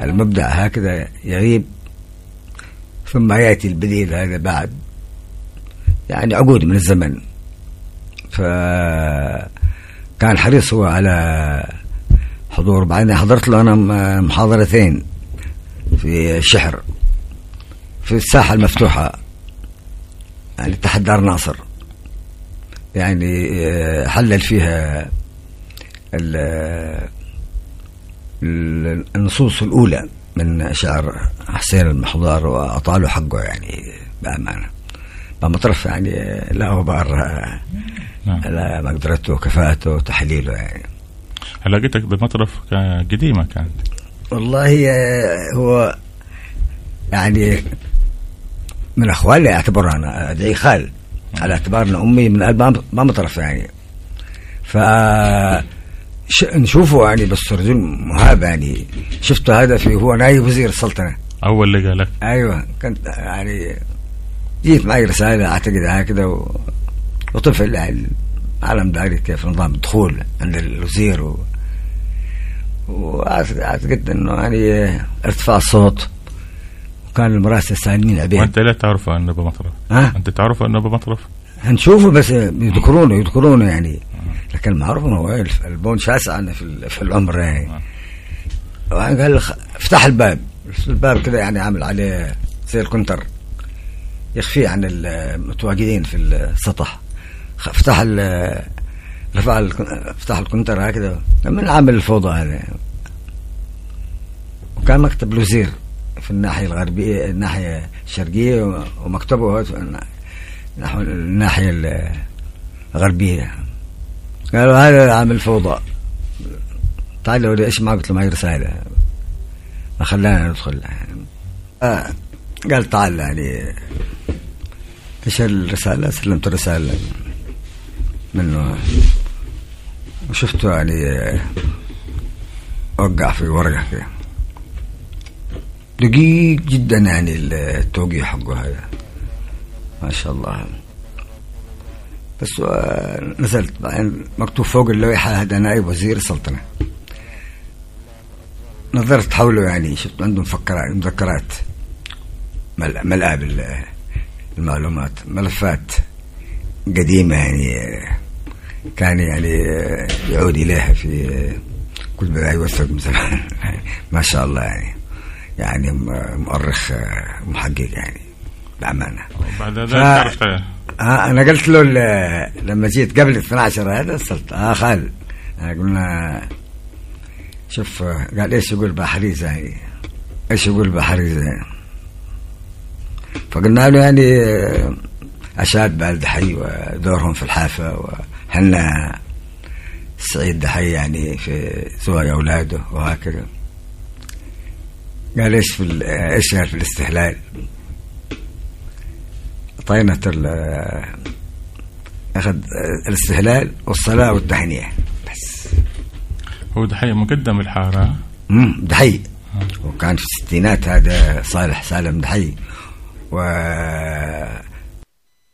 المبدع هكذا يغيب ثم يأتي البديل هذا بعد يعني عقود من الزمن. فكان حريص هو على حضور. بعدين حضرت له أنا محاضرتين في الشحر في الساحة المفتوحة يعني تحت دار ناصر، يعني حلل فيها النصوص الأولى من شعر حسين المحضار وأطاله حقه يعني بأمانة بمطرف يعني لا غبار على مقدرته وكفاءته وتحليله يعني. علاقتك بمطرف قديمة كانت؟ والله هو يعني من أخوالي أعتبره أنا أدعي خال على اعتبار أن أمي من قلب ما مطرف يعني. نشوفه يعني بس رجل مهاب يعني. شفته هذا في هو نائب وزير السلطنة أول اللي قالك؟ أيوة كنت يعني جيت معي رسالة أعتقد هكذا وطفل يعني عالم داري كيف نظام الدخول عند الوزير وأعتقد أنه يعني ارتفاع الصوت وكان المراسل سالمين عليه. وأنت لا تعرفه أنه بمطرف؟ أنت تعرفه أنه بمطرف؟ هنشوفه بس يذكرونه يعني لكن معروف انه هو البون شاسع في العمر يعني. قال افتح الباب كده يعني عامل عليه زي الكونتر يخفيه عن المتواجدين في السطح. افتح الكونتر هكذا من عامل الفوضى هذا. وكان مكتب الوزير في الناحية الغربية الناحية الشرقية ومكتبه نحو الناحية الغربية. قالوا هذا عامل فوضى تعالوا لي ايش ما قلت له معي رسالة ما خلانا ندخل قال تعال يعني ايش الرسالة. سلمت الرسالة منه وشفته يعني وقع في ورقة كده دقيق جدا يعني التوقيع حقه هذا ما شاء الله. بس نزلت بعدين مكتوب فوق اللوحة هذا نائب وزير السلطنة. نظرت حوله يعني شفت عنده مذكرات ملأ بالمعلومات ملفات قديمة يعني كان يعني يعود إليها في كل ما يوثق من زمان ما شاء الله يعني مؤرخ محقق يعني بأمانة. بعد ذلك أنا قلت له لما جيت قبل 12 هذا صرت خال قلنا شوف قال إيش يقول بحريزة يعني إيش يقول بحريزة يعني. فقلنا له يعني أشاد بالدحي ودورهم في الحافة وحنا سعيد دحي يعني في زواج أولاده وهكذا. قال إيش في الاستهلال طينة أخذ الاستهلال والصلاة والتهنئة بس. هو دحي مقدم الحارة دحي وكان في الستينات هذا صالح سالم دحي و